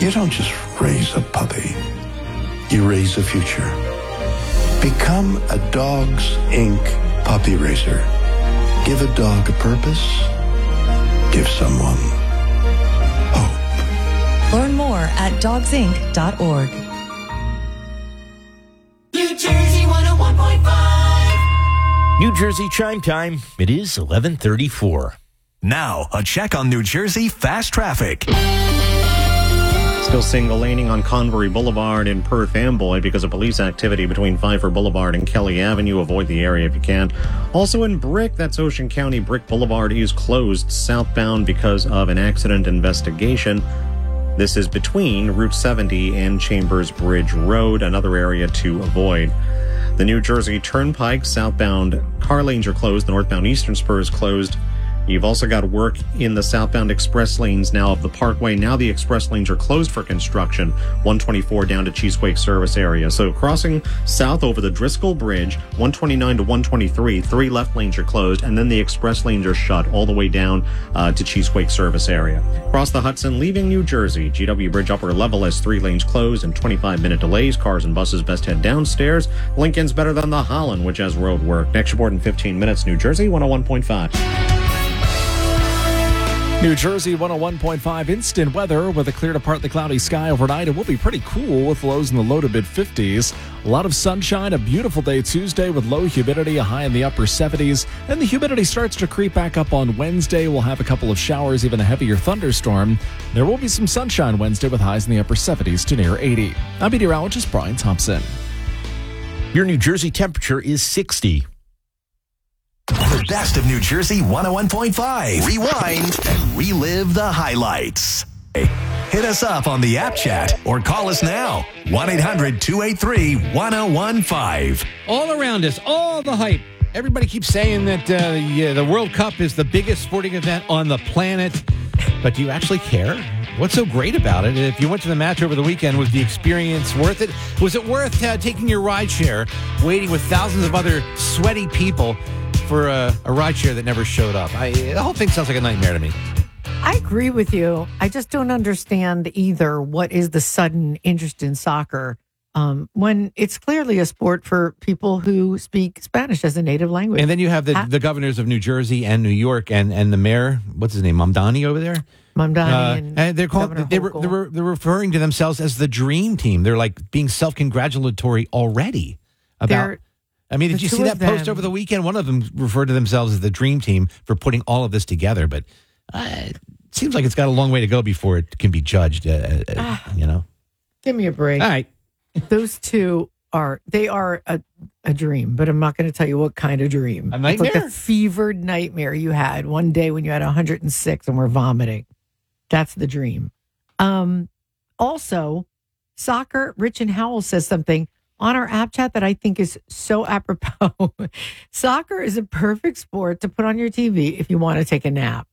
You don't just raise a puppy. You raise a future. Become a Dogs Inc. puppy raiser. Give a dog a purpose. Give someone hope. Learn more at dogsinc.org. New Jersey 101.5. New Jersey Chime Time. It is 11:34. Now, a check on New Jersey fast traffic. Still single laning on Convery Boulevard in Perth Amboy because of police activity between Pfeiffer Boulevard and Kelly Avenue. Avoid the area if you can. Also in Brick, that's Ocean County. Brick Boulevard is closed southbound because of an accident investigation. This is between Route 70 and Chambers Bridge Road, another area to avoid. The New Jersey Turnpike southbound car lanes are closed. The northbound Eastern Spur is closed. You've also got work in the southbound express lanes now of the Parkway. Now the express lanes are closed for construction, 124 down to Cheesequake service area. So crossing south over the Driscoll Bridge, 129 to 123, 3 left lanes are closed, and then the express lanes are shut all the way down to Cheesequake service area. Across the Hudson, leaving New Jersey, GW Bridge upper level has 3 lanes closed and 25-minute delays. Cars and buses best head downstairs. Lincoln's better than the Holland, which has road work. Next report in 15 minutes, New Jersey 101.5. New Jersey 101.5 instant weather with a clear to partly cloudy sky overnight. It will be pretty cool with lows in the low to mid 50s. A lot of sunshine, a beautiful day Tuesday with low humidity, a high in the upper 70s. And the humidity starts to creep back up on Wednesday. We'll have a couple of showers, even a heavier thunderstorm. There will be some sunshine Wednesday with highs in the upper 70s to near 80. I'm meteorologist Brian Thompson. Your New Jersey temperature is 60. The best of New Jersey 101.5. Rewind and relive the highlights. Hit us up on the app chat or call us now. 1-800-283-1015. All around us, all the hype. Everybody keeps saying that the World Cup is the biggest sporting event on the planet. But do you actually care? What's so great about it? If you went to the match over the weekend, was the experience worth it? Was it worth taking your ride share, waiting with thousands of other sweaty people for a ride share that never showed up? The whole thing sounds like a nightmare to me. I agree with you. I just don't understand either what is the sudden interest in soccer when it's clearly a sport for people who speak Spanish as a native language. And then you have the governors of New Jersey and New York and the mayor, what's his name, Mamdani over there? Mamdani and they're called. They're referring to themselves as the Dream Team. They're like being self-congratulatory already about. Did you see that post over the weekend? One of them referred to themselves as the Dream Team for putting all of this together, but it seems like it's got a long way to go before it can be judged. Give me a break. All right. Those two are a dream, but I'm not going to tell you what kind of dream. A nightmare? It's like a fevered nightmare you had one day when you had 106 and were vomiting. That's the dream. Also, soccer, Rich and Howell says something on our app chat that I think is so apropos. Soccer is a perfect sport to put on your TV if you want to take a nap.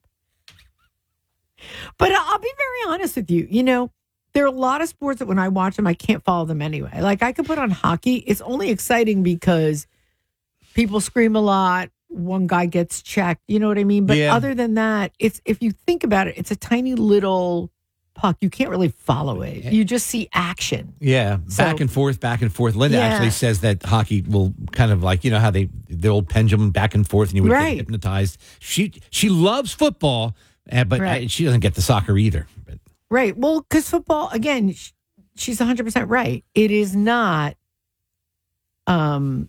But I'll be very honest with you. There are a lot of sports that when I watch them, I can't follow them anyway. Like I could put on hockey. It's only exciting because people scream a lot. One guy gets checked. You know what I mean? But other than that, if you think about it, it's a tiny little puck. You can't really follow it. You just see action. Yeah, back and forth. Linda actually says that hockey will kind of like, how the old pendulum back and forth and you would get hypnotized. She loves football, but she doesn't get the soccer either. Right. Well, because football, again, she's 100% right. It is not, what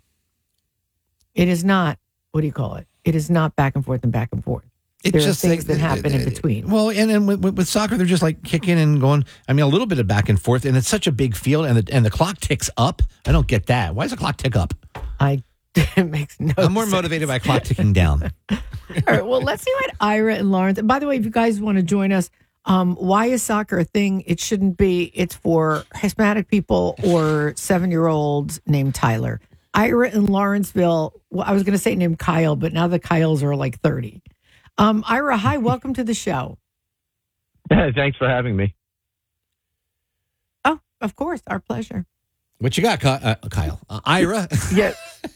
do you call it? It is not back and forth and back and forth. There are things that happen in between. Well, and then with soccer, they're just like kicking and going. A little bit of back and forth, and it's such a big field, and the clock ticks up. I don't get that. Why does the clock tick up? It makes no sense. I'm more motivated by clock ticking down. All right, well, let's see what Ira and Lawrence. And by the way, if you guys want to join us, why is soccer a thing? It shouldn't be. It's for Hispanic people or 7-year-olds named Tyler. Ira in Lawrenceville. Well, I was going to say named Kyle, but now the Kyles are like 30. Ira, hi, welcome to the show. Thanks for having me. Oh, of course, our pleasure. What you got, Kyle? Ira? Yeah.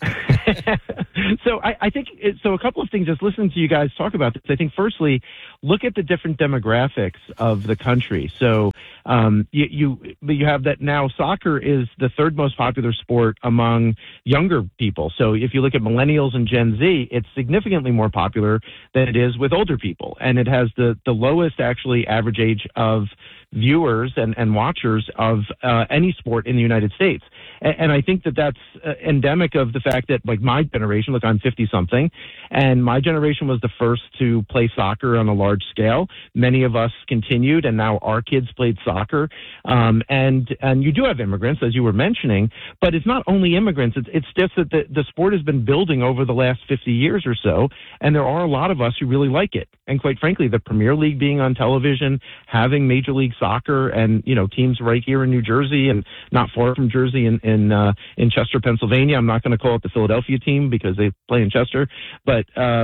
So I think, a couple of things, just listening to you guys talk about this, I think firstly, look at the different demographics of the country. So But you have that now. Soccer is the third most popular sport among younger people. So if you look at millennials and Gen Z, it's significantly more popular than it is with older people, and it has the lowest actually average age of viewers and watchers of any sport in the United States. And I think that that's endemic of the fact that, like, my generation, look, I'm 50 something, and my generation was the first to play soccer on a large scale. Many of us continued, and now our kids played soccer. And you do have immigrants, as you were mentioning, but it's not only immigrants. It's just that the sport has been building over the last 50 years or so, and there are a lot of us who really like it. And quite frankly, the Premier League being on television, having Major League Soccer, and teams right here in New Jersey and not far from Jersey in Chester, Pennsylvania. I'm not going to call it the Philadelphia team because they play in Chester, but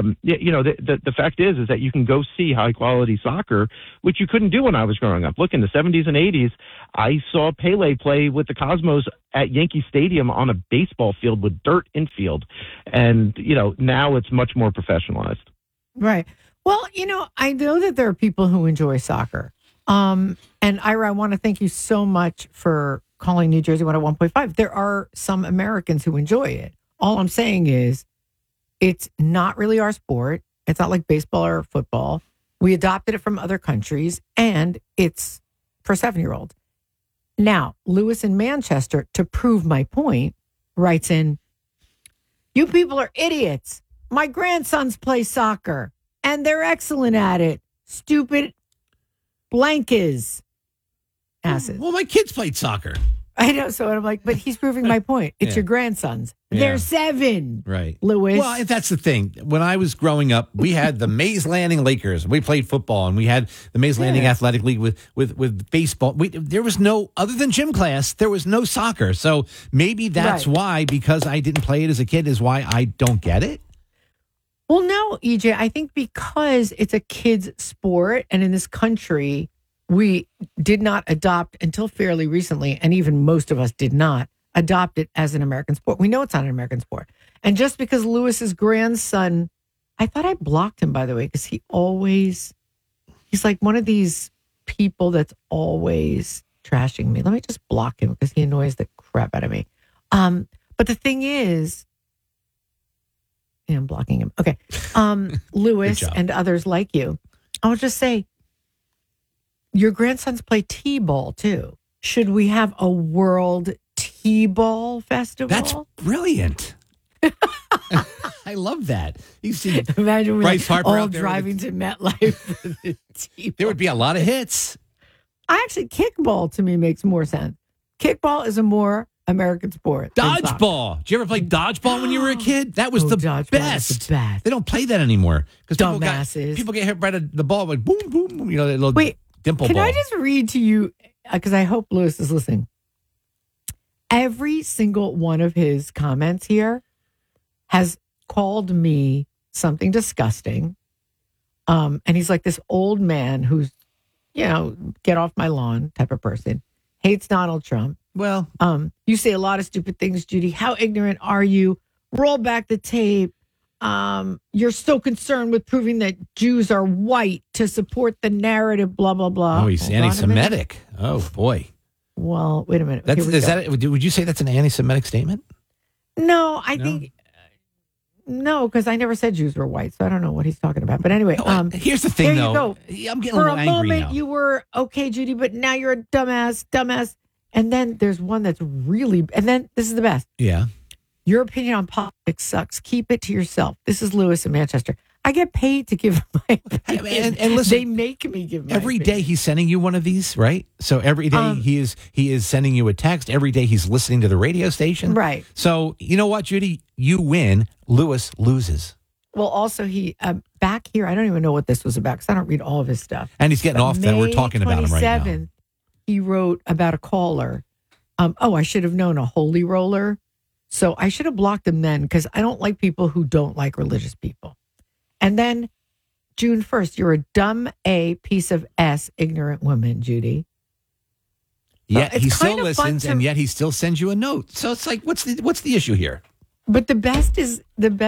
the fact is that you can go see high quality soccer, which you couldn't do when I was growing up. Look, in the 70s and 80s, I saw Pele play with the Cosmos at Yankee Stadium on a baseball field with dirt infield, and now it's much more professionalized. Right. Well, I know that there are people who enjoy soccer. And Ira, I want to thank you so much for calling New Jersey 101.5. There are some Americans who enjoy it. All I'm saying is it's not really our sport. It's not like baseball or football. We adopted it from other countries, and it's for 7-year-olds. Now, Lewis in Manchester, to prove my point, writes in, "You people are idiots. My grandsons play soccer, and they're excellent at it. Stupid blankers. Asses." Well, my kids played soccer. I know. So I'm like, but he's proving my point. It's your grandsons. They're 7. Right. Lewis. Well, that's the thing. When I was growing up, we had the Mays Landing Lakers. We played football, and we had the Mays Landing Athletic League with baseball. There was no, other than gym class, there was no soccer. So maybe that's why, because I didn't play it as a kid, is why I don't get it. Well, no, EJ, I think because it's a kid's sport, and in this country, we did not adopt until fairly recently, and even most of us did not adopt it as an American sport. We know it's not an American sport. And just because Lewis's grandson, I thought I blocked him, by the way, because he's like one of these people that's always trashing me. Let me just block him because he annoys the crap out of me. But the thing is, I'm blocking him. Okay. Lewis and others like you, I'll just say, your grandsons play T-ball too. Should we have a world T-ball festival? That's brilliant. I love that. You see, imagine Bryce Harper all out there driving to MetLife for the T-ball. There would be a lot of hits. Actually, kickball to me makes more sense. Kickball is a more American sport. Dodgeball. Did you ever play dodgeball when you were a kid? That was the best. They don't play that anymore because people get hit by the ball like boom, boom, boom. That little dimple ball. Can I just read to you, because I hope Lewis is listening. Every single one of his comments here has called me something disgusting. And he's like this old man who's, get off my lawn type of person. Hates Donald Trump. Well, you say a lot of stupid things, Judy. How ignorant are you? Roll back the tape. You're so concerned with proving that Jews are white to support the narrative, blah, blah, blah. Oh, he's anti-Semitic. Oh, boy. Well, wait a minute. Would you say that's an anti-Semitic statement? No, I think... No, because I never said Jews were white, so I don't know what he's talking about. But anyway, here's the thing, there though. You go. I'm getting For a little a angry moment, now. you were okay, Judy, but now you're a dumbass. And then there's one that's really, and then this is the best. Yeah. Your opinion on politics sucks. Keep it to yourself. This is Lewis in Manchester. I get paid to give my opinion. And listen, they make me give my every opinion. day he's sending you one of these, right? So every day he is sending you a text. Every day he's listening to the radio station. Right. So you know what, Judy? You win. Lewis loses. Well, also he back here, I don't even know what this was about because I don't read all of his stuff. And he's getting off that. We're talking about him right now. He wrote about a caller. I should have known, a holy roller. So I should have blocked him then because I don't like people who don't like religious people. And then June 1st, you're a dumb A piece of S ignorant woman, Judy. Yet he still listens, and yet he still sends you a note. So it's like, what's the issue here? But the best is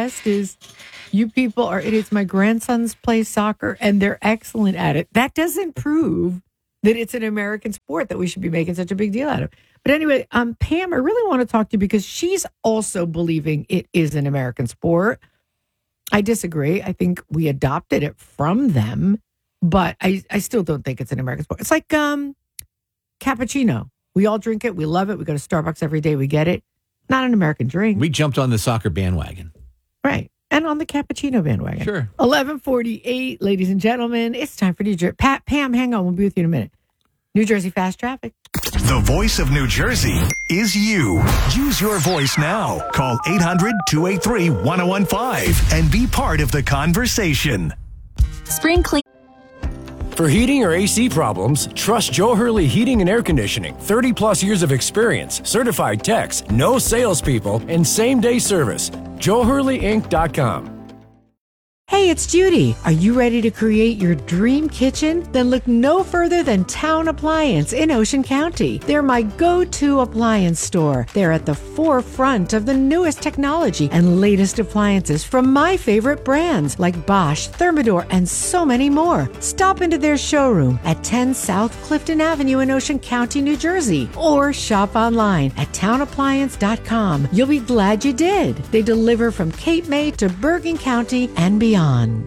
you people are idiots. My grandsons play soccer and they're excellent at it. That doesn't prove that it's an American sport that we should be making such a big deal out of. But anyway, Pam, I really want to talk to you because she's also believing it is an American sport. I disagree. I think we adopted it from them, but I still don't think it's an American sport. It's like cappuccino. We all drink it. We love it. We go to Starbucks every day. We get it. Not an American drink. We jumped on the soccer bandwagon. Right. And on the cappuccino bandwagon. Sure. 11:48, ladies and gentlemen. It's time for New Jersey. Pam, hang on. We'll be with you in a minute. New Jersey Fast Traffic. The voice of New Jersey is you. Use your voice now. Call 800-283-1015 and be part of the conversation. Spring Clean. For heating or AC problems, trust Joe Hurley Heating and Air Conditioning. 30 plus years of experience, certified techs, no salespeople, and same-day service. JoeHurleyInc.com. Hey, it's Judy. Are you ready to create your dream kitchen? Then look no further than Town Appliance in Ocean County. They're my go-to appliance store. They're at the forefront of the newest technology and latest appliances from my favorite brands like Bosch, Thermador, and so many more. Stop into their showroom at 10 South Clifton Avenue in Ocean County, New Jersey, or shop online at townappliance.com. You'll be glad you did. They deliver from Cape May to Bergen County and beyond.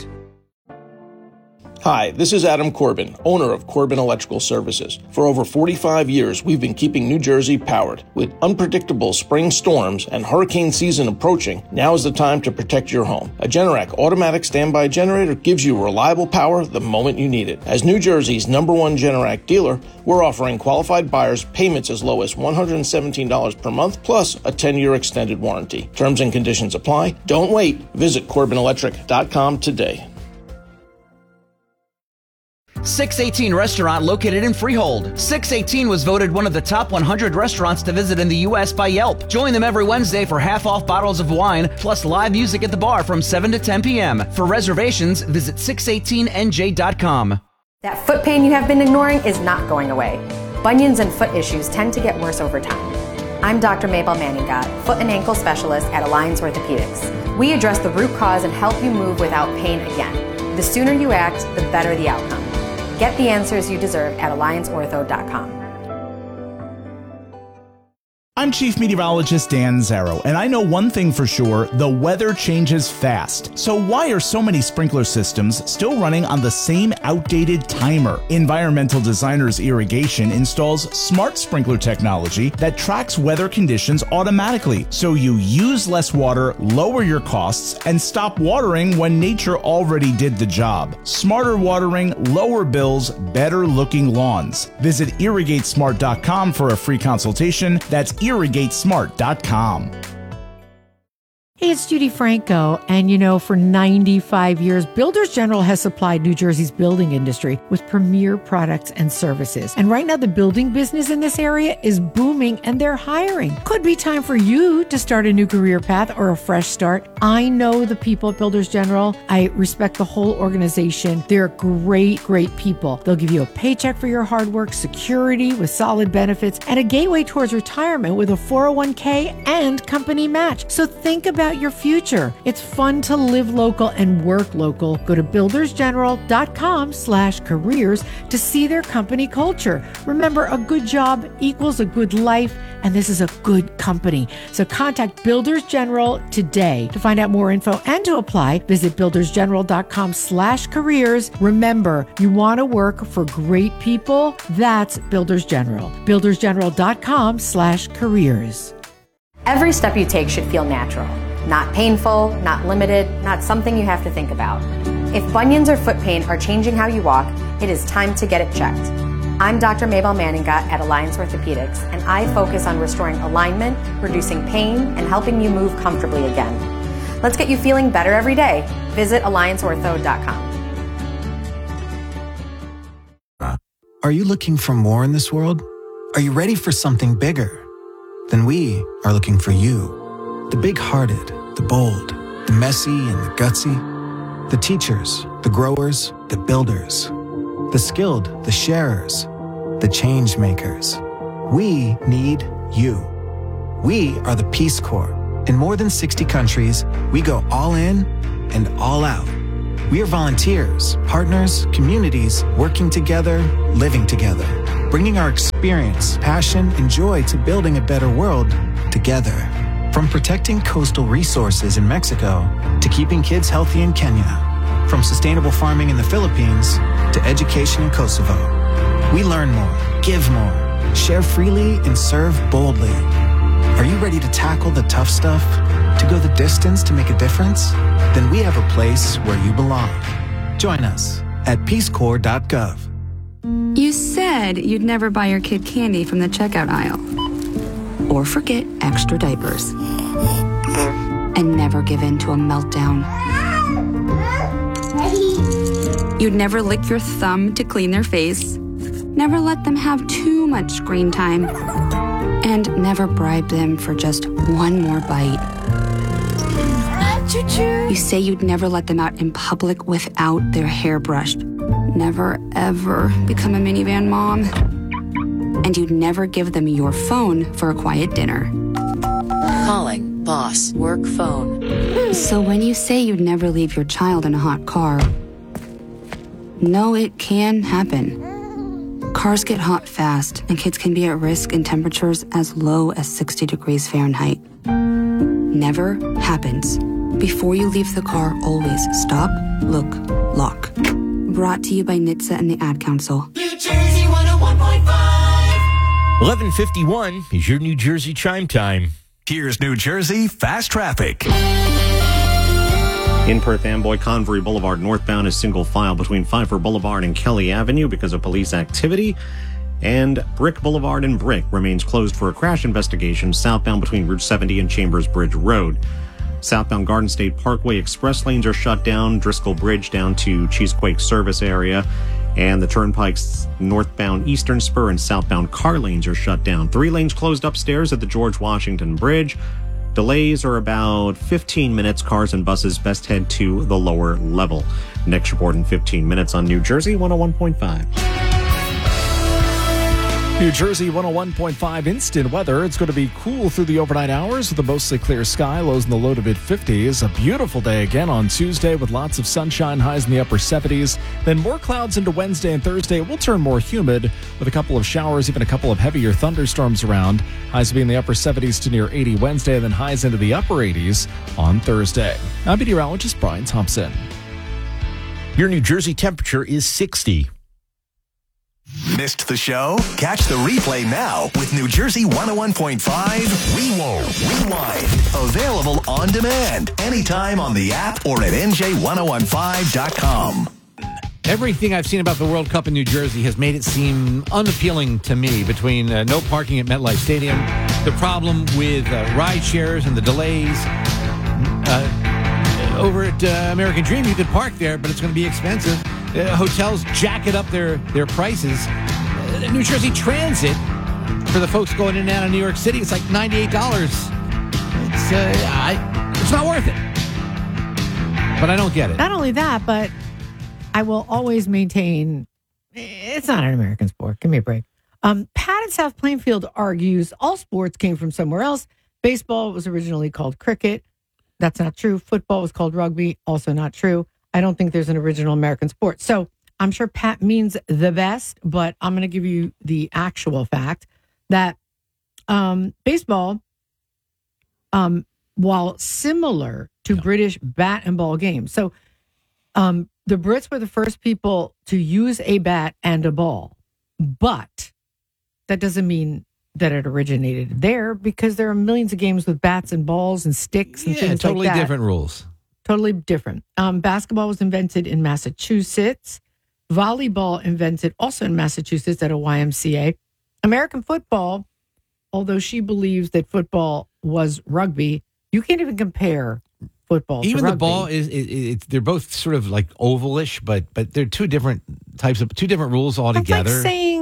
Hi, this is Adam Corbin, owner of Corbin Electrical Services. For over 45 years, we've been keeping New Jersey powered. With unpredictable spring storms and hurricane season approaching, now is the time to protect your home. A Generac automatic standby generator gives you reliable power the moment you need it. As New Jersey's #1 Generac dealer, we're offering qualified buyers payments as low as $117 per month, plus a 10-year extended warranty. Terms and conditions apply. Don't wait. Visit CorbinElectric.com today. 618 Restaurant located in Freehold. 618 was voted one of the top 100 restaurants to visit in the U.S. by Yelp. Join them every Wednesday for half-off bottles of wine, plus live music at the bar from 7 to 10 p.m. For reservations, visit 618nj.com. That foot pain you have been ignoring is not going away. Bunions and foot issues tend to get worse over time. I'm Dr. Mabel Manningot, foot and ankle specialist at Alliance Orthopedics. We address the root cause and help you move without pain again. The sooner you act, the better the outcome. Get the answers you deserve at AllianceOrtho.com. I'm Chief Meteorologist Dan Zarrow, and I know one thing for sure, the weather changes fast. So why are so many sprinkler systems still running on the same outdated timer? Environmental Designers Irrigation installs smart sprinkler technology that tracks weather conditions automatically, so you use less water, lower your costs, and stop watering when nature already did the job. Smarter watering, lower bills, better looking lawns. Visit irrigatesmart.com for a free consultation. That's irrigatesmart.com. Hey, it's Judy Franco, and for 95 years, Builders General has supplied New Jersey's building industry with premier products and services. And right now, the building business in this area is booming, and they're hiring. Could be time for you to start a new career path or a fresh start. I know the people at Builders General. I respect the whole organization. They're great, great people. They'll give you a paycheck for your hard work, security with solid benefits, and a gateway towards retirement with a 401k and company match. So think about your future. It's fun to live local and work local. Go to buildersgeneral.com/careers to see their company culture. Remember, a good job equals a good life, and this is a good company. So contact Builders General today. To find out more info and to apply, visit buildersgeneral.com/careers. Remember, you want to work for great people? That's Builders General. buildersgeneral.com/careers. Every step you take should feel natural. Not painful, not limited, not something you have to think about. If bunions or foot pain are changing how you walk, it is time to get it checked. I'm Dr. Mabel Manningot at Alliance Orthopedics, and I focus on restoring alignment, reducing pain, and helping you move comfortably again. Let's get you feeling better every day. Visit AllianceOrtho.com. Are you looking for more in this world? Are you ready for something bigger? Then we are looking for you. The big-hearted, the bold, the messy and the gutsy, the teachers, the growers, the builders, the skilled, the sharers, the change makers. We need you. We are the Peace Corps. In more than 60 countries, we go all in and all out. We are volunteers, partners, communities, working together, living together, bringing our experience, passion, and joy to building a better world together. From protecting coastal resources in Mexico to keeping kids healthy in Kenya. From sustainable farming in the Philippines to education in Kosovo. We learn more, give more, share freely, and serve boldly. Are you ready to tackle the tough stuff? To go the distance to make a difference? Then we have a place where you belong. Join us at peacecorps.gov. You said you'd never buy your kid candy from the checkout aisle. Or forget extra diapers. And never give in to a meltdown. You'd never lick your thumb to clean their face. Never let them have too much screen time. And never bribe them for just one more bite. You say you'd never let them out in public without their hair brushed. Never, ever become a minivan mom. And you'd never give them your phone for a quiet dinner. Calling boss work phone. So when you say you'd never leave your child in a hot car, no, it can happen. Cars get hot fast, and kids can be at risk in temperatures as low as 60 degrees Fahrenheit. Never happens. Before you leave the car, always stop, look, lock. Brought to you by NHTSA and the Ad Council. New Jersey 101.5. 11:51 is your New Jersey chime time. Here's New Jersey Fast Traffic. In Perth Amboy, Convery Boulevard northbound is single file between Pfeiffer Boulevard and Kelly Avenue because of police activity. And Brick Boulevard in Brick remains closed for a crash investigation southbound between Route 70 and Chambers Bridge Road. Southbound Garden State Parkway express lanes are shut down, Driscoll Bridge down to Cheesequake service area, and the Turnpike's northbound Eastern Spur and southbound car lanes are shut down. 3 lanes closed upstairs at the George Washington Bridge. Delays are about 15 minutes. Cars and buses best head to the lower level. Next report in 15 minutes on New Jersey 101.5. New Jersey 101.5 instant weather. It's going to be cool through the overnight hours with a mostly clear sky, lows in the low to mid 50s. A beautiful day again on Tuesday with lots of sunshine, highs in the upper 70s. Then more clouds into Wednesday and Thursday. It will turn more humid with a couple of showers, even a couple of heavier thunderstorms around. Highs will be in the upper 70s to near 80 Wednesday, and then highs into the upper 80s on Thursday. I'm meteorologist Brian Thompson. Your New Jersey temperature is 60. Missed the show? Catch the replay now with New Jersey 101.5 Rewind. Available on demand anytime on the app or at NJ1015.com. Everything I've seen about the World Cup in New Jersey has made it seem unappealing to me, between no parking at MetLife Stadium, the problem with ride shares and the delays. Over at American Dream, you could park there, but it's going to be expensive. Hotels jacket up their prices. New Jersey Transit, for the folks going in and out of New York City, it's like $98. It's not worth it. But I don't get it. Not only that, but I will always maintain it's not an American sport. Give me a break. Pat in South Plainfield argues all sports came from somewhere else. Baseball was originally called cricket. That's not true. Football was called rugby. Also not true. I don't think there's an original American sport. So I'm sure Pat means the best, but I'm going to give you the actual fact that baseball, while similar to British bat and ball games. So the Brits were the first people to use a bat and a ball, but that doesn't mean that it originated there, because there are millions of games with bats and balls and sticks and things totally like that. Different rules. Totally different. Basketball was invented in Massachusetts. Volleyball invented also in Massachusetts at a YMCA. American football, although she believes that football was rugby, you can't even compare football Even to rugby. the ball is they're both sort of like ovalish, but they're two different rules altogether.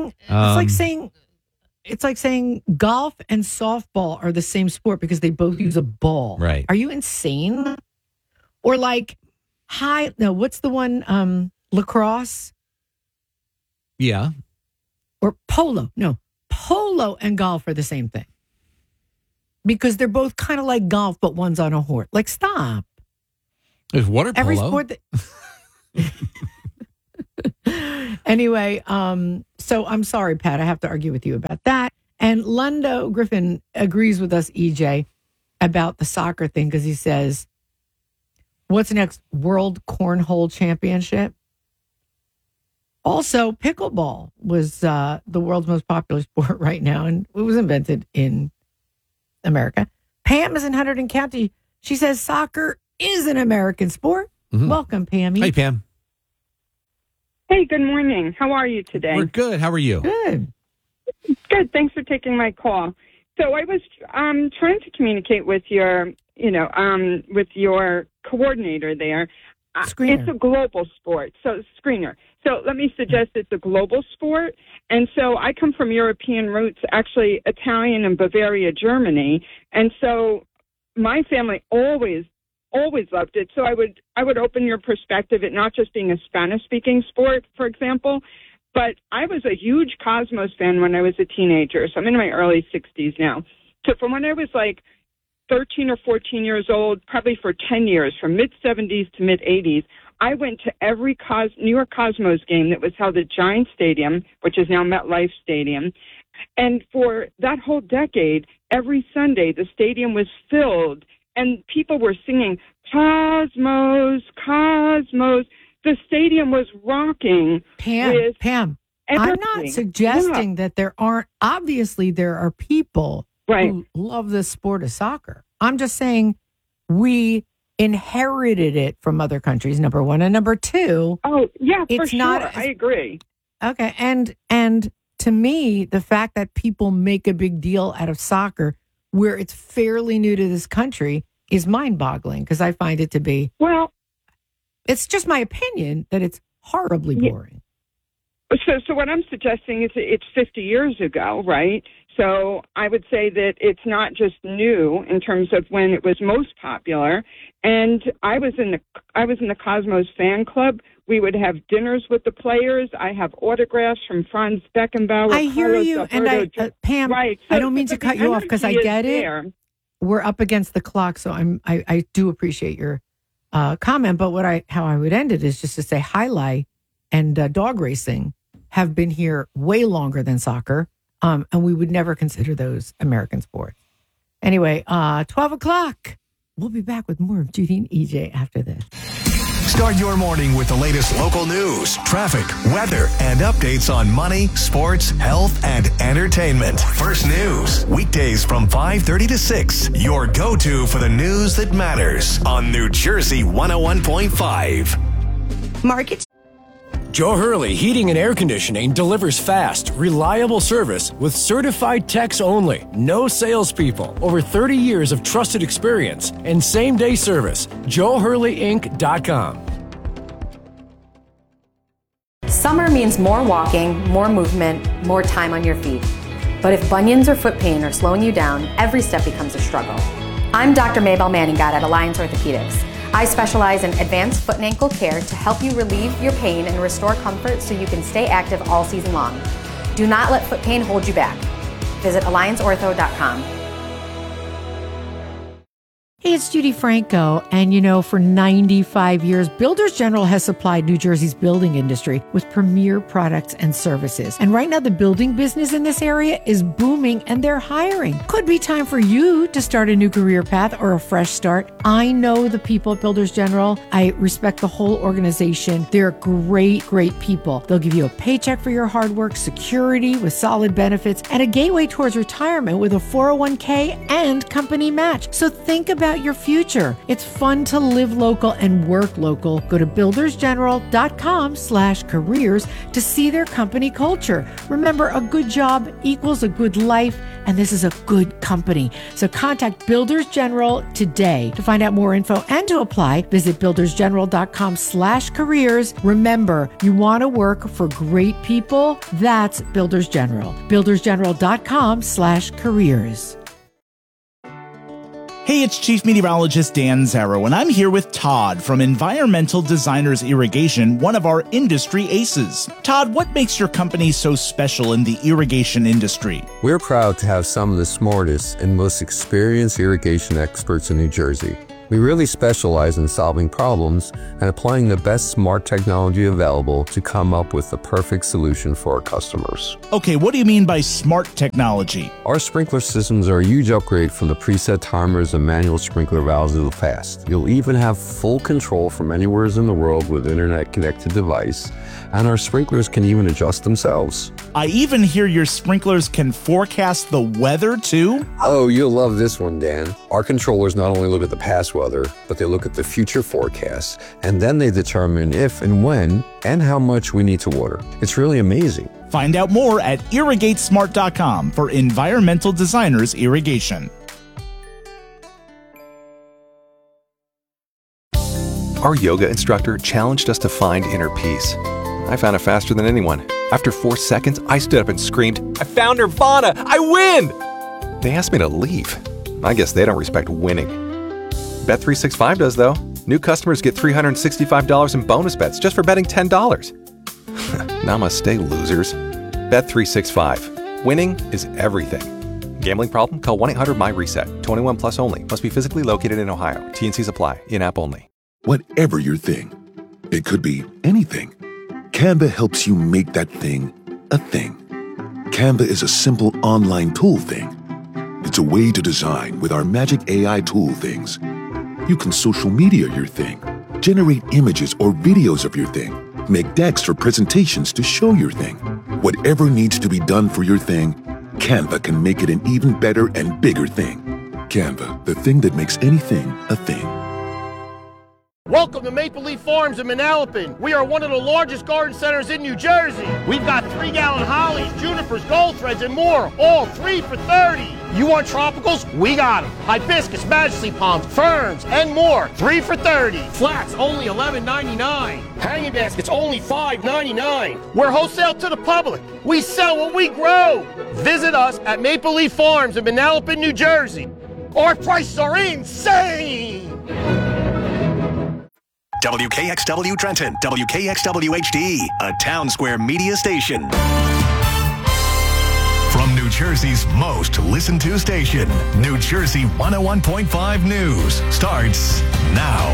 It's like saying golf and softball are the same sport because they both use a ball. Right. Are you insane? Or like what's the one? Lacrosse? Yeah. Or polo. No, polo and golf are the same thing. Because they're both kind of like golf, but one's on a horse. Like, stop. There's water polo. Every sport Anyway, so I'm sorry, Pat. I have to argue with you about that. And Lundo Griffin agrees with us, EJ, about the soccer thing because he says, what's next? World Cornhole Championship? Also, pickleball was the world's most popular sport right now, and it was invented in America. Pam is in Hunterdon County. She says soccer is an American sport. Mm-hmm. Welcome, Pammy. Hey, Pam. Hey, good morning. How are you today? We're good. How are you? Good. Good. Thanks for taking my call. So I was trying to communicate with your, with your coordinator there. Screener. It's a global sport. So screener. So let me suggest it's a global sport. And so I come from European roots, actually Italian and Bavaria, Germany. And so my family always loved it. So I would open your perspective at not just being a Spanish-speaking sport, for example, but I was a huge Cosmos fan when I was a teenager. So I'm in my early 60s now. So from when I was like 13 or 14 years old, probably for 10 years, from mid-70s to mid-80s, I went to every New York Cosmos game that was held at Giant Stadium, which is now MetLife Stadium. And for that whole decade, every Sunday, the stadium was filled and people were singing, Cosmos, Cosmos. The stadium was rocking. Pam, I'm not suggesting that there are people who love the sport of soccer. I'm just saying we inherited it from other countries, number one. And number two. Oh, yeah, for it's sure. Not, I agree. Okay. And to me, the fact that people make a big deal out of soccer where it's fairly new to this country is mind-boggling because I find it to be, well, it's just my opinion that it's horribly boring. So what I'm suggesting is it's 50 years ago, right? So I would say that it's not just new in terms of when it was most popular. And I was in the Cosmos fan club. We would have dinners with the players. I have autographs from Franz Beckenbauer. I hear you, and Pam, right. So, I don't mean to cut you off because I get it. There. We're up against the clock, so I do appreciate your comment. But how I would end it is just to say highlight and dog racing have been here way longer than soccer, and we would never consider those American sports. Anyway, 12 o'clock. We'll be back with more of Judy and EJ after this. Start your morning with the latest local news, traffic, weather, and updates on money, sports, health, and entertainment. First News, weekdays from 5:30 to 6. Your go-to for the news that matters on New Jersey 101.5. Markets. Joe Hurley Heating and Air Conditioning delivers fast, reliable service with certified techs only. No salespeople. Over 30 years of trusted experience and same-day service. JoeHurleyInc.com. Summer means more walking, more movement, more time on your feet. But if bunions or foot pain are slowing you down, every step becomes a struggle. I'm Dr. Maybelle Manningat at Alliance Orthopedics. I specialize in advanced foot and ankle care to help you relieve your pain and restore comfort so you can stay active all season long. Do not let foot pain hold you back. Visit AllianceOrtho.com. Hey, it's Judy Franco, and for 95 years, Builders General has supplied New Jersey's building industry with premier products and services. And right now, the building business in this area is booming, and they're hiring. Could be time for you to start a new career path or a fresh start. I know the people at Builders General. I respect the whole organization. They're great, great people. They'll give you a paycheck for your hard work, security with solid benefits, and a gateway towards retirement with a 401k and company match. So think about your future. It's fun to live local and work local. Go to buildersgeneral.com/careers to see their company culture. Remember, a good job equals a good life, and this is a good company. So contact Builders General today. To find out more info and to apply, visit buildersgeneral.com/careers. Remember, you want to work for great people? That's Builders General. buildersgeneral.com/careers. Hey, it's Chief Meteorologist Dan Zarrow, and I'm here with Todd from Environmental Designers Irrigation, one of our industry aces. Todd, what makes your company so special in the irrigation industry? We're proud to have some of the smartest and most experienced irrigation experts in New Jersey. We really specialize in solving problems and applying the best smart technology available to come up with the perfect solution for our customers. Okay, what do you mean by smart technology? Our sprinkler systems are a huge upgrade from the preset timers and manual sprinkler valves of the past. You'll even have full control from anywhere in the world with internet-connected device, and our sprinklers can even adjust themselves. I even hear your sprinklers can forecast the weather too? Oh, you'll love this one, Dan. Our controllers not only look at the past weather, but they look at the future forecasts, and then they determine if and when and how much we need to water. It's really amazing. Find out more at irrigatesmart.com for environmental designers irrigation. Our yoga instructor challenged us to find inner peace. I found it faster than anyone. After 4 seconds, I stood up and screamed, "I found Nirvana! I win!" They asked me to leave. I guess they don't respect winning. Bet365 does, though. New customers get $365 in bonus bets just for betting $10. Namaste, losers. Bet365. Winning is everything. Gambling problem? Call 1-800-MY-RESET. 21 plus only. Must be physically located in Ohio. T&Cs apply. In-app only. Whatever your thing, it could be anything. Canva helps you make that thing a thing. Canva is a simple online tool thing. It's a way to design with our magic AI tool things. You can social media your thing, generate images or videos of your thing, make decks for presentations to show your thing. Whatever needs to be done for your thing, Canva can make it an even better and bigger thing. Canva, the thing that makes anything a thing. Welcome to Maple Leaf Farms in Manalapan. We are one of the largest garden centers in New Jersey. We've got 3-gallon hollies, junipers, gold threads, and more, all 3 for $30. You want tropicals? We got them. Hibiscus, majesty palms, ferns, and more, 3 for $30. Flats, only $11.99. Hanging baskets, only $5.99. We're wholesale to the public. We sell what we grow. Visit us at Maple Leaf Farms in Manalapan, New Jersey. Our prices are insane. WKXW Trenton, WKXW HD, a Town Square media station. From New Jersey's most listened to station, New Jersey 101.5 News starts now.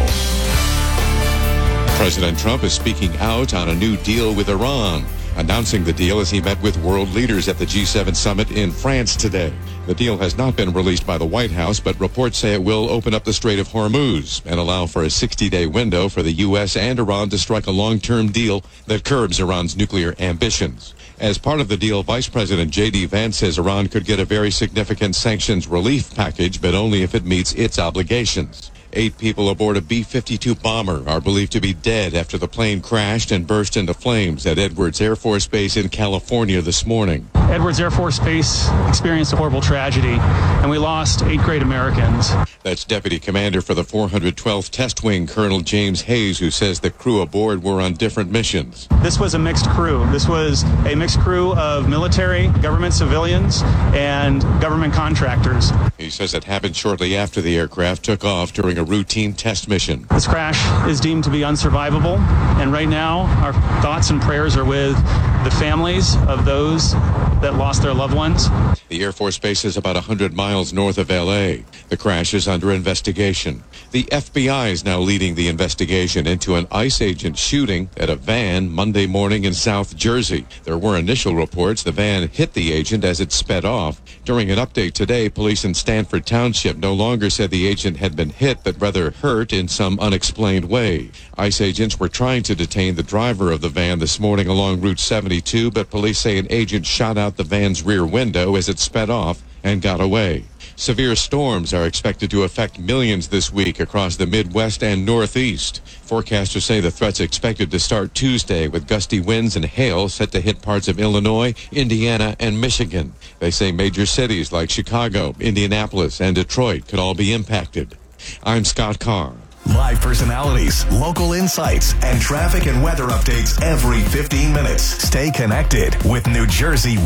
President Trump is speaking out on a new deal with Iran, announcing the deal as he met with world leaders at the G7 summit in France today. The deal has not been released by the White House, but reports say it will open up the Strait of Hormuz and allow for a 60-day window for the U.S. and Iran to strike a long-term deal that curbs Iran's nuclear ambitions. As part of the deal, Vice President J.D. Vance says Iran could get a very significant sanctions relief package, but only if it meets its obligations. 8 people aboard a B-52 bomber are believed to be dead after the plane crashed and burst into flames at Edwards Air Force Base in California this morning. Edwards Air Force Base experienced a horrible tragedy, and we lost 8 great Americans. That's Deputy Commander for the 412th Test Wing, Colonel James Hayes, who says the crew aboard were on different missions. This was a mixed crew. This was a mixed crew of military, government civilians, and government contractors. He says it happened shortly after the aircraft took off during a routine test mission. This crash is deemed to be unsurvivable, and right now our thoughts and prayers are with the families of those that lost their loved ones. The Air Force Base is about 100 miles north of L.A. The crash is under investigation. The FBI is now leading the investigation into an ICE agent shooting at a van Monday morning in South Jersey. There were initial reports the van hit the agent as it sped off. During an update today, police in Stanford Township no longer said the agent had been hit, but rather hurt in some unexplained way. ICE agents were trying to detain the driver of the van this morning along Route 72, but police say an agent shot out the van's rear window as it sped off and got away. Severe storms are expected to affect millions this week across the Midwest and Northeast. Forecasters say the threat's expected to start Tuesday with gusty winds and hail set to hit parts of Illinois, Indiana, and Michigan. They say major cities like Chicago, Indianapolis, and Detroit could all be impacted. I'm Scott Carr. Live personalities, local insights, and traffic and weather updates every 15 minutes. Stay connected with New Jersey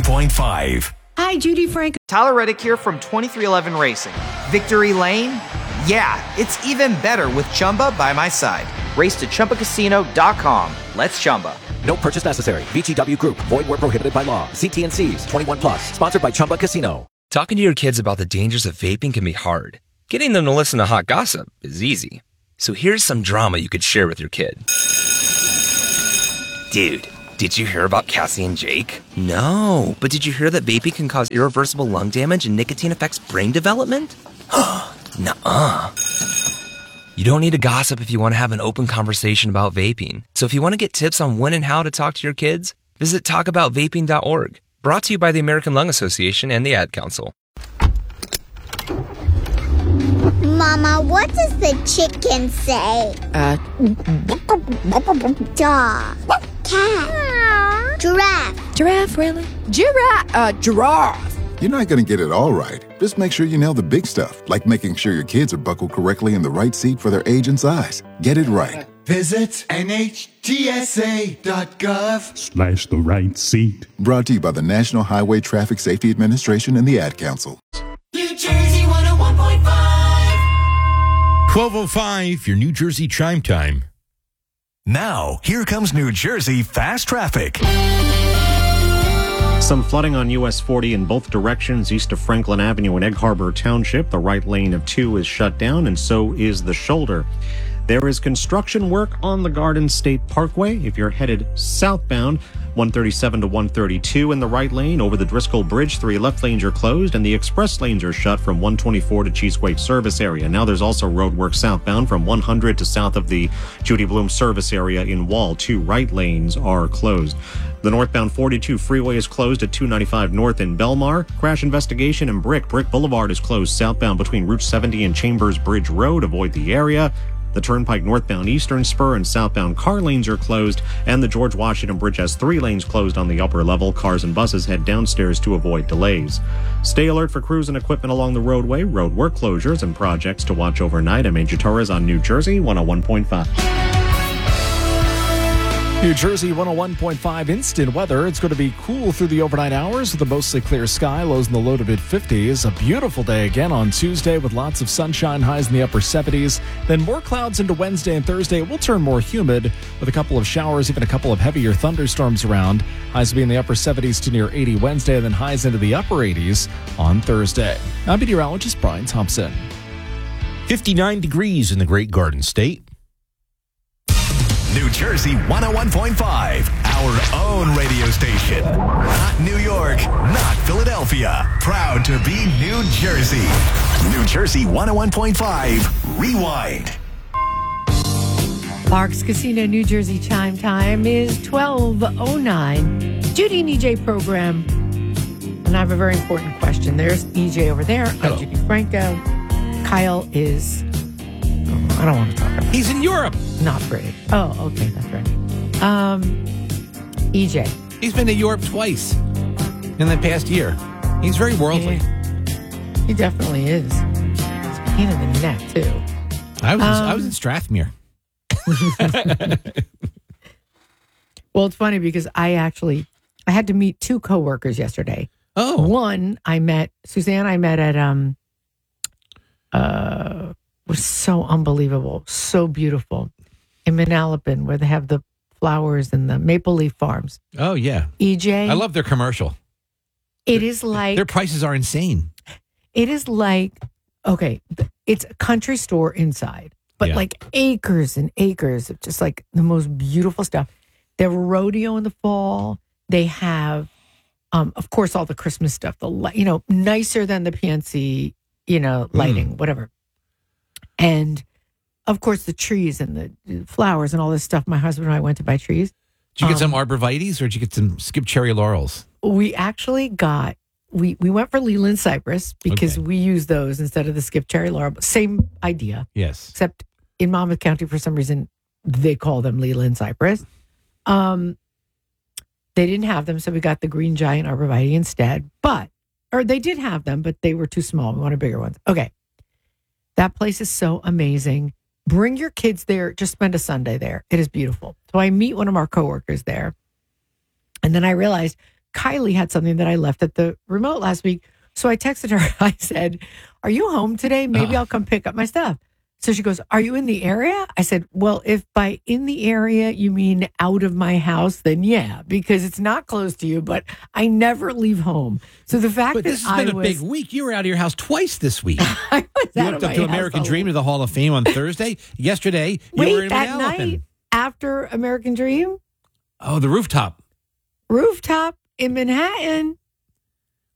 101.5. Hi, Judy Frank. Tyler Reddick here from 2311 Racing. Victory Lane? Yeah, it's even better with Chumba by my side. Race to ChumbaCasino.com. Let's Chumba. No purchase necessary. VGW Group. Void where prohibited by law. See T&Cs. 21 plus. Sponsored by Chumba Casino. Talking to your kids about the dangers of vaping can be hard. Getting them to listen to hot gossip is easy. So here's some drama you could share with your kid. Dude, did you hear about Cassie and Jake? No, but did you hear that vaping can cause irreversible lung damage and nicotine affects brain development? Nuh-uh. You don't need to gossip if you want to have an open conversation about vaping. So if you want to get tips on when and how to talk to your kids, visit talkaboutvaping.org. Brought to you by the American Lung Association and the Ad Council. Mama, what does the chicken say? Dog. Cat. Giraffe. Giraffe, really? Giraffe. You're not going to get it all right. Just make sure you nail the big stuff, like making sure your kids are buckled correctly in the right seat for their age and size. Get it right. Visit NHTSA.gov/the right seat. Brought to you by the National Highway Traffic Safety Administration and the Ad Council. New Jersey 101.5. 12:05, your New Jersey chime time. Now, here comes New Jersey Fast Traffic. Some flooding on US 40 in both directions east of Franklin Avenue in Egg Harbor Township. The right lane of 2 is shut down, and so is the shoulder. There is construction work on the Garden State Parkway. If you're headed southbound, 137 to 132 in the right lane over the Driscoll Bridge. 3 left lanes are closed, and the express lanes are shut from 124 to Cheesewake service area. Now there's also road work southbound from 100 to south of the Judy Bloom service area in Wall. 2 right lanes are closed. The northbound 42 freeway is closed at 295 north in Belmar. Crash investigation in Brick. Brick Boulevard is closed southbound between Route 70 and Chambers Bridge Road. Avoid the area. The Turnpike northbound Eastern Spur and southbound car lanes are closed, and the George Washington Bridge has 3 lanes closed on the upper level. Cars and buses head downstairs to avoid delays. Stay alert for crews and equipment along the roadway, road work closures, and projects to watch overnight. I'm Angie Torres on New Jersey 101.5. New Jersey 101.5 instant weather. It's going to be cool through the overnight hours with a mostly clear sky, lows in the low to mid-50s. A beautiful day again on Tuesday with lots of sunshine, highs in the upper 70s. Then more clouds into Wednesday and Thursday. It will turn more humid with a couple of showers, even a couple of heavier thunderstorms around. Highs will be in the upper 70s to near 80 Wednesday, and then highs into the upper 80s on Thursday. I'm meteorologist Brian Thompson. 59 degrees in the Great Garden State. New Jersey 101.5, our own radio station. Not New York, not Philadelphia. Proud to be New Jersey. New Jersey 101.5, Rewind. Parks Casino, New Jersey chime time is 12:09. Judy and EJ program. And I have a very important question. There's EJ over there. I'm Judy Franco. Kyle is... I don't want to talk about it. He's in Europe. Not pretty. Oh, okay, that's right. EJ. He's been to Europe twice in the past year. He's very worldly. Yeah, he definitely is. He's a pain in the neck, too. I was in Strathmere. Well, it's funny because I had to meet 2 coworkers yesterday. Oh. One, Suzanne, I met at, was so unbelievable, so beautiful in Manalapan, where they have the flowers and the maple leaf farms. Oh, yeah. EJ. I love their commercial. It is like... Their prices are insane. It is like, okay, it's a country store inside, but like acres and acres of just like the most beautiful stuff. They have a rodeo in the fall. They have, of course, all the Christmas stuff, nicer than the PNC, lighting, whatever. And, of course, the trees and the flowers and all this stuff. My husband and I went to buy trees. Did you get some arborvitaes or did you get some skip cherry laurels? We actually got, we went for Leland cypress because we use those instead of the skip cherry laurel. Same idea. Yes. Except in Monmouth County, for some reason, they call them Leland cypress. They didn't have them, so we got the green giant arborvitae instead. Or they did have them, but they were too small. We wanted bigger ones. Okay. That place is so amazing. Bring your kids there. Just spend a Sunday there. It is beautiful. So I meet one of our coworkers there. And then I realized Kylie had something that I left at the remote last week. So I texted her. I said, "Are you home today? Maybe I'll come pick up my stuff." So she goes, are you in the area? I said, well, if by in the area you mean out of my house, then yeah, because it's not close to you, but I never leave home. So the fact But that this has been a big week. You were out of your house twice this week. I was You out went of up my to house American a Dream to the Hall of Fame on Thursday. Yesterday, you were Wait, in that Manalapan. night after American Dream? Oh, the rooftop. Rooftop in Manhattan.